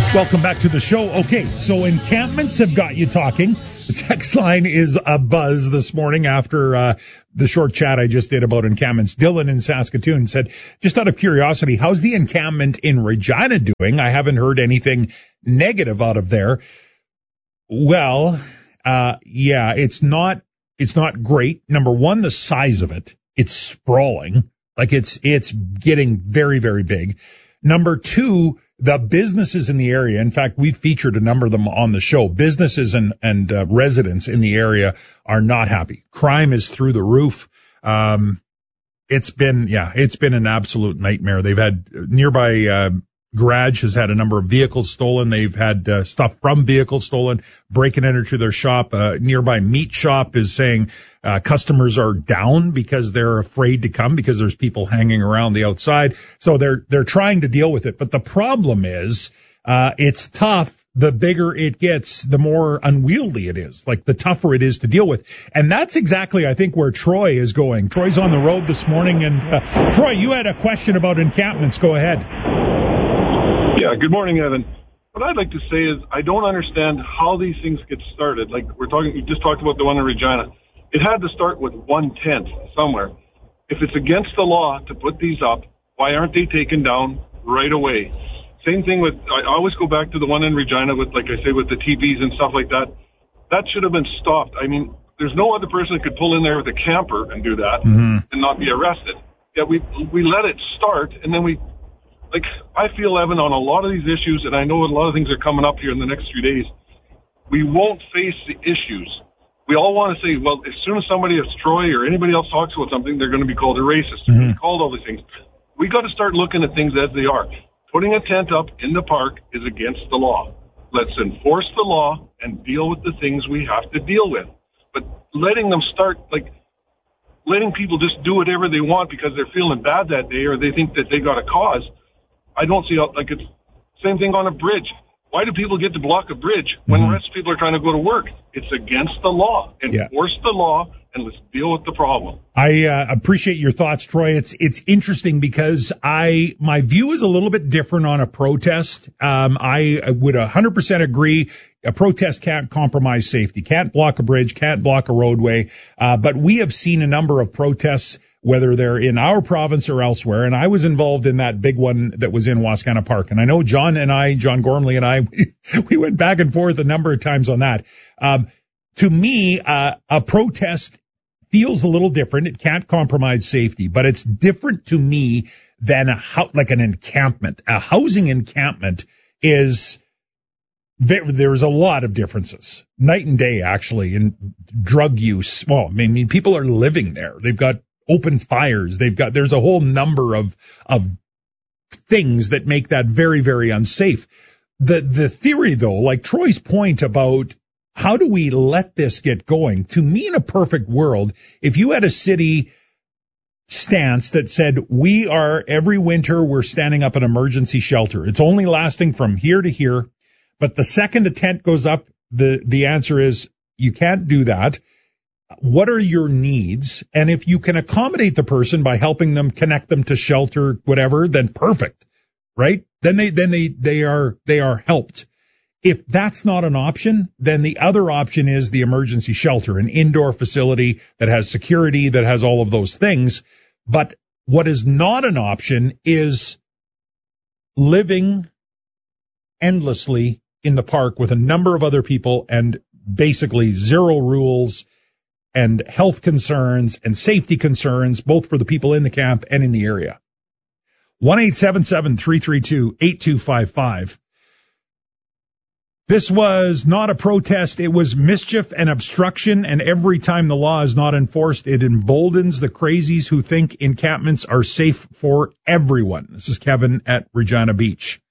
Welcome back to the show. Okay, so encampments have got you talking. The text line is abuzz this morning after the short chat I just did about encampments. Dylan in Saskatoon said, just out of curiosity, how's the encampment in Regina doing? I haven't heard anything negative out of there. Well, yeah, it's not great. Number one, the size of it. It's sprawling. Like it's getting very, very big. Number two, the businesses in the area. In fact, we've featured a number of them on the show. Businesses and residents in the area are not happy. Crime is through the roof. It's been an absolute nightmare. They've had nearby, garage has had a number of vehicles stolen. They've had stuff from vehicles stolen, break and enter to their shop. Nearby meat shop is saying customers are down because they're afraid to come because there's people hanging around the outside. So they're trying to deal with it. But the problem is it's tough. The bigger it gets, the more unwieldy it is, like the tougher it is to deal with. And that's exactly, I think, where Troy is going. Troy's on the road this morning. And Troy, you had a question about encampments. Go ahead. Yeah, good morning, Evan. What I'd like to say is I don't understand how these things get started. Like you just talked about the one in Regina. It had to start with one tent somewhere. If it's against the law to put these up, why aren't they taken down right away? Same thing with, I always go back to the one in Regina with, like I say, with the TVs and stuff like that. That should have been stopped. I mean, there's no other person that could pull in there with a camper and do that and not be arrested. Yet we let it start, and then I feel, Evan, on a lot of these issues, and I know a lot of things are coming up here in the next few days, we won't face the issues. We all want to say, well, as soon as somebody, if Troy or anybody else talks about something, they're going to be called a racist. They're going to be called all these things. We got to start looking at things as they are. Putting a tent up in the park is against the law. Let's enforce the law and deal with the things we have to deal with. But letting them start, letting people just do whatever they want because they're feeling bad that day or they think that they got a cause, I don't see how, it's same thing on a bridge. Why do people get to block a bridge when the rest of people are trying to go to work? It's against the law. Enforce the law and let's deal with the problem. I appreciate your thoughts, Troy. It's interesting because my view is a little bit different on a protest. I would 100% agree. A protest can't compromise safety, can't block a bridge, can't block a roadway. But we have seen a number of protests, whether they're in our province or elsewhere. And I was involved in that big one that was in Wascana Park. And I know John Gormley and I, we went back and forth a number of times on that. To me, a protest feels a little different. It can't compromise safety, but it's different to me than an encampment. A housing encampment is, there's a lot of differences, night and day, actually, in drug use. Well, I mean, people are living there. They've got open fires. There's a whole number of things that make that very, very unsafe. The theory, though, like Troy's point about how do we let this get going? To me, in a perfect world, if you had a city stance that said, every winter, we're standing up an emergency shelter. It's only lasting from here to here. But the second a tent goes up, the answer is you can't do that. What are your needs? And if you can accommodate the person by helping them, connect them to shelter, whatever, then perfect, right? Then they are helped. If that's not an option, then the other option is the emergency shelter, an indoor facility that has security, that has all of those things. But what is not an option is living endlessly in the park with a number of other people and basically zero rules and health concerns and safety concerns, both for the people in the camp and in the area. 1-877-332-8255. This was not a protest. It was mischief and obstruction. And every time the law is not enforced, it emboldens the crazies who think encampments are safe for everyone. This is Kevin at Regina Beach.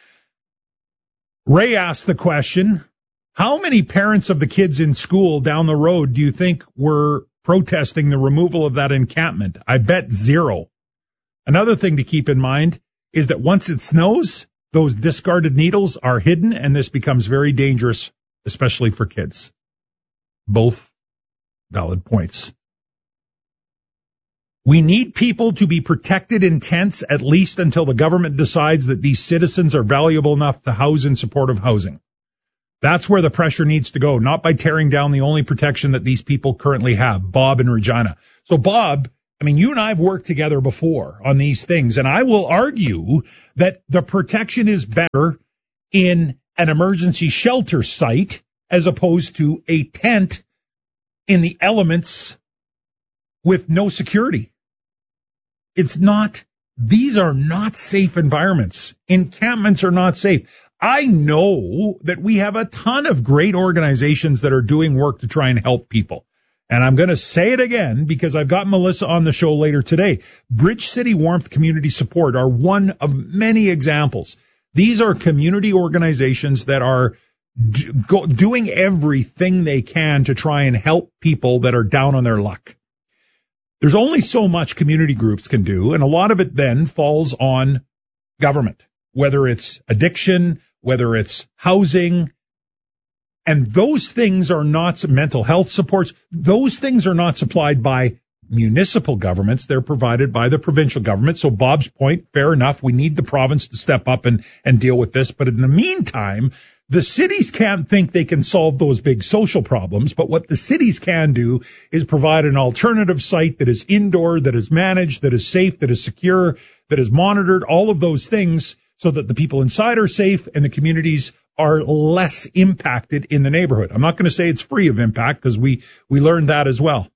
Ray asked the question, how many parents of the kids in school down the road do you think were protesting the removal of that encampment? I bet zero. Another thing to keep in mind is that once it snows, those discarded needles are hidden, and this becomes very dangerous, especially for kids. Both valid points. We need people to be protected in tents at least until the government decides that these citizens are valuable enough to house in supportive housing. That's where the pressure needs to go, not by tearing down the only protection that these people currently have, Bob in Regina. So Bob, I mean, you and I have worked together before on these things, and I will argue that the protection is better in an emergency shelter site as opposed to a tent in the elements with no security. These are not safe environments. Encampments are not safe. I know that we have a ton of great organizations that are doing work to try and help people. And I'm going to say it again because I've got Melissa on the show later today. Bridge City Warmth Community Support are one of many examples. These are community organizations that are doing everything they can to try and help people that are down on their luck. There's only so much community groups can do, and a lot of it then falls on government, whether it's addiction, whether it's housing. And those things are not mental health supports. Those things are not supplied by municipal governments. They're provided by the provincial government. So Bob's point, fair enough. We need the province to step up and deal with this. But in the meantime, the cities can't think they can solve those big social problems. But what the cities can do is provide an alternative site that is indoor, that is managed, that is safe, that is secure, that is monitored, all of those things so that the people inside are safe and the communities are less impacted in the neighborhood. I'm not going to say it's free of impact because we learned that as well.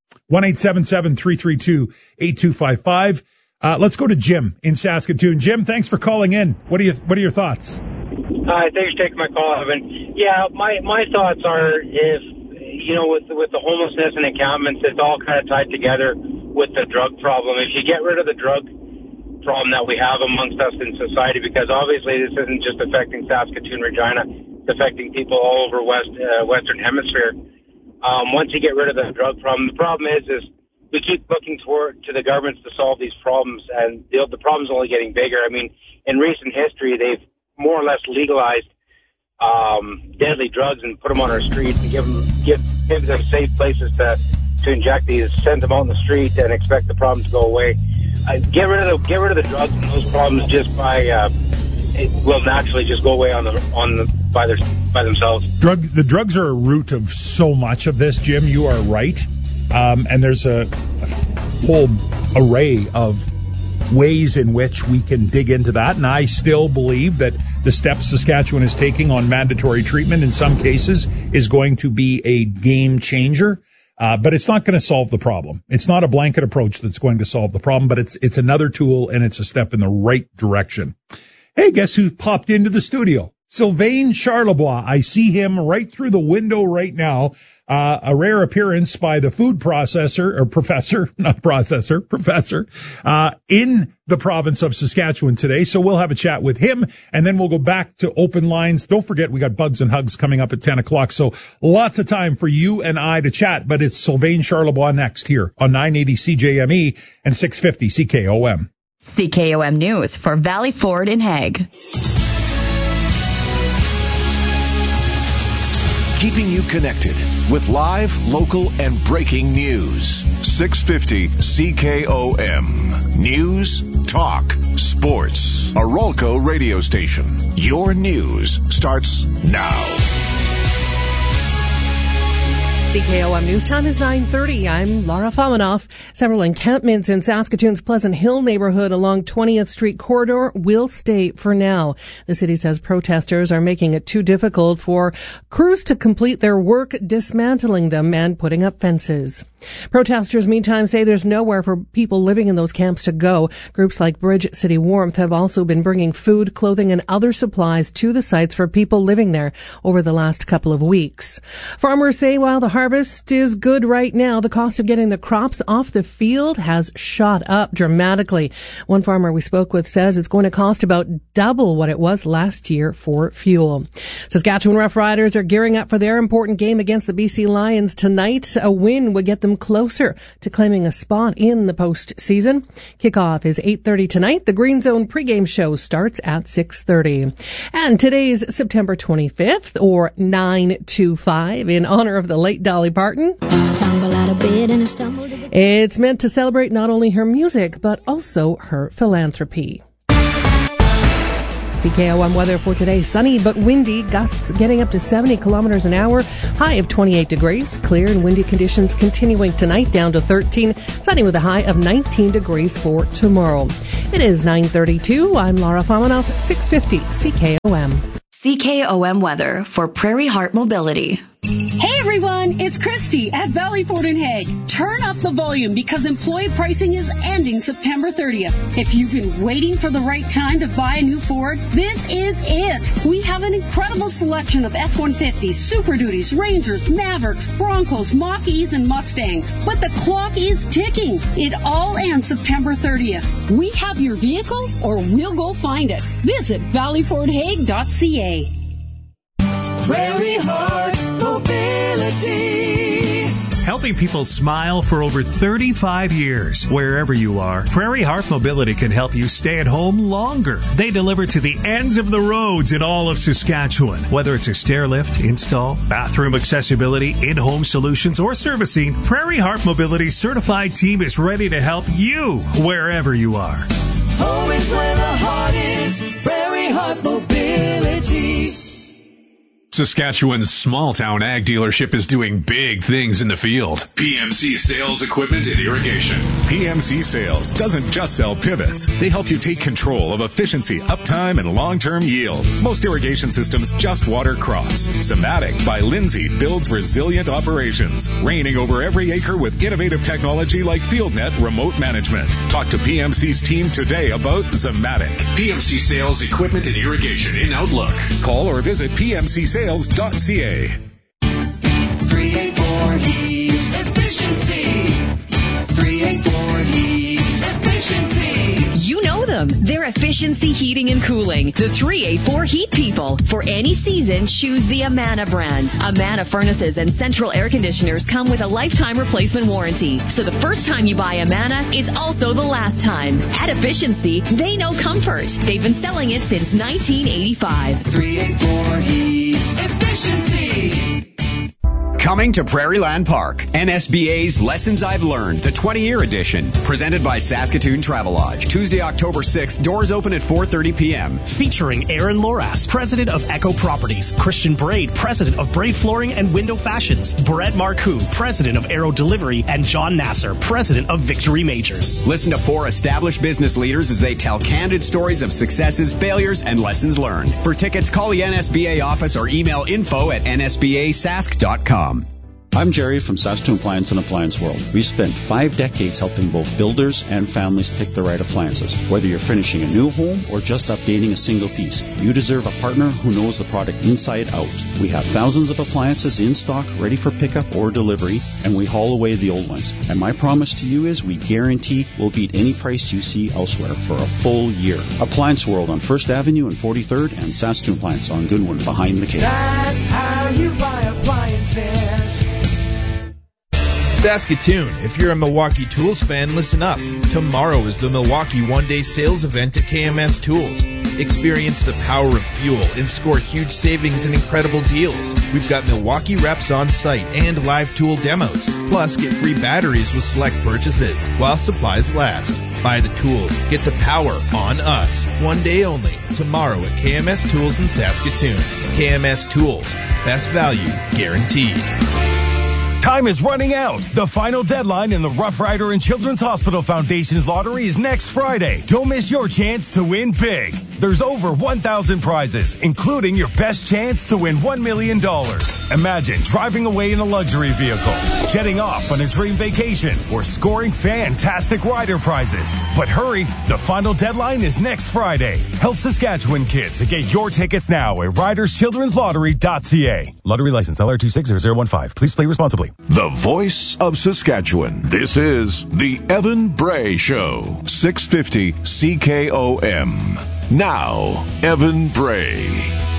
1-877-332-8255. Let's go to Jim in Saskatoon. Jim, thanks for calling in. What are your thoughts? Hi, thanks for taking my call, Evan. Yeah, my thoughts are if, with the homelessness and encampments, it's all kind of tied together with the drug problem. If you get rid of the drug problem that we have amongst us in society, because obviously this isn't just affecting Saskatoon, Regina, it's affecting people all over Western Hemisphere. Once you get rid of the drug problem, the problem is we keep looking to the governments to solve these problems, and the problem's only getting bigger. I mean, in recent history, they've more or less legalized deadly drugs and put them on our streets and give them safe places to inject these, send them out in the street and expect the problem to go away. Get rid of the drugs, and those problems just it will naturally just go away by themselves. The drugs are a root of so much of this, Jim. You are right, and there's a whole array of ways in which we can dig into that, and I still believe that the steps Saskatchewan is taking on mandatory treatment in some cases is going to be a game changer. But it's not going to solve the problem. It's not a blanket approach that's going to solve the problem, but it's another tool, and it's a step in the right direction. Hey, guess who popped into the studio? Sylvain Charlebois. I see him right through the window right now. A rare appearance by the food professor, in the province of Saskatchewan today. So we'll have a chat with him, and then we'll go back to open lines. Don't forget, we got Bugs and Hugs coming up at 10 o'clock. So lots of time for you and I to chat, but it's Sylvain Charlebois next here on 980 CJME and 650 CKOM. CKOM News for Valley Ford in Hague. Keeping you connected with live, local, and breaking news. 650 CKOM. News, talk, sports. A Rolco radio station. Your news starts now. CKOM News time is 9:30. I'm Laura Famanoff. Several encampments in Saskatoon's Pleasant Hill neighborhood along 20th Street corridor will stay for now. The city says protesters are making it too difficult for crews to complete their work dismantling them and putting up fences. Protesters, meantime, say there's nowhere for people living in those camps to go. Groups like Bridge City Warmth have also been bringing food, clothing, and other supplies to the sites for people living there over the last couple of weeks. Farmers say while the harvest is good right now, the cost of getting the crops off the field has shot up dramatically. One farmer we spoke with says it's going to cost about double what it was last year for fuel. Saskatchewan Rough Riders are gearing up for their important game against the BC Lions tonight. A win would get them closer to claiming a spot in the postseason. Kickoff is 8:30 tonight. The Green Zone pregame show starts at 6:30. And today's September 25th, or 925, in honor of the late Dolly Parton. Tumble out of It's meant to celebrate not only her music, but also her philanthropy. CKOM weather for today, sunny but windy, gusts getting up to 70 kilometers an hour, high of 28 degrees, clear and windy conditions continuing tonight down to 13, sunny with a high of 19 degrees for tomorrow. It is 9:32. I'm Laura Famanoff, 650 CKOM. CKOM weather for Prairie Heart Mobility. Hey everyone, it's Christy at Valley Ford in Hague. Turn up the volume because employee pricing is ending September 30th. If you've been waiting for the right time to buy a new Ford, this is it. We have an incredible selection of F-150s, Super Duties, Rangers, Mavericks, Broncos, Mach-E's, and Mustangs. But the clock is ticking. It all ends September 30th. We have your vehicle or we'll go find it. Visit valleyfordhague.ca. Prairie Heart Mobility. Helping people smile for over 35 years. Wherever you are, Prairie Heart Mobility can help you stay at home longer. They deliver to the ends of the roads in all of Saskatchewan. Whether it's a stair lift, install, bathroom accessibility, in-home solutions, or servicing, Prairie Heart Mobility's certified team is ready to help you wherever you are. Home is where the heart is. Prairie Heart Mobility. Saskatchewan's small-town ag dealership is doing big things in the field. PMC Sales Equipment and Irrigation. PMC Sales doesn't just sell pivots. They help you take control of efficiency, uptime, and long-term yield. Most irrigation systems just water crops. Zematic by Lindsay builds resilient operations, reigning over every acre with innovative technology like FieldNet remote management. Talk to PMC's team today about Zematic. PMC Sales Equipment and Irrigation in Outlook. Call or visit PMCSales.ca. 384 Heat Efficiency. 384 Heat Efficiency. You know them. They're Efficiency Heating and Cooling. The 384 Heat people. For any season, choose the Amana brand. Amana furnaces and central air conditioners come with a lifetime replacement warranty. So the first time you buy Amana is also the last time. At Efficiency, they know comfort. They've been selling it since 1985. 384 Heat Efficiency. Coming to Prairieland Park, NSBA's Lessons I've Learned, the 20-year edition, presented by Saskatoon Travelodge. Tuesday, October 6th, doors open at 4:30 p.m. Featuring Aaron Loras, president of Echo Properties, Christian Braid, president of Braid Flooring and Window Fashions, Brett Marcoux, president of Aero Delivery, and John Nasser, president of Victory Majors. Listen to 4 established business leaders as they tell candid stories of successes, failures, and lessons learned. For tickets, call the NSBA office or email info@nsbasask.com. I'm Jerry from Saskatoon Appliance and Appliance World. We've spent 5 decades helping both builders and families pick the right appliances. Whether you're finishing a new home or just updating a single piece, you deserve a partner who knows the product inside out. We have thousands of appliances in stock, ready for pickup or delivery, and we haul away the old ones. And my promise to you is we guarantee we'll beat any price you see elsewhere for a full year. Appliance World on 1st Avenue and 43rd, and Saskatoon Appliance on Goodwin behind the cave. That's how you buy appliances. Saskatoon, if you're a Milwaukee Tools fan, listen up. Tomorrow is the Milwaukee one-day sales event at KMS Tools. Experience the power of fuel and score huge savings and incredible deals. We've got Milwaukee reps on site and live tool demos. Plus, get free batteries with select purchases while supplies last. Buy the tools. Get the power on us. One day only. Tomorrow at KMS Tools in Saskatoon. KMS Tools. Best value guaranteed. Time is running out. The final deadline in the Rough Rider and Children's Hospital Foundation's lottery is next Friday. Don't miss your chance to win big. There's over 1,000 prizes, including your best chance to win $1 million. Imagine driving away in a luxury vehicle, jetting off on a dream vacation, or scoring fantastic rider prizes. But hurry, the final deadline is next Friday. Help Saskatchewan kids to get your tickets now at riderschildrenslottery.ca. Lottery license LR260015. Please play responsibly. The voice of Saskatchewan. This is the Evan Bray Show. 650 CKOM. Now, Evan Bray.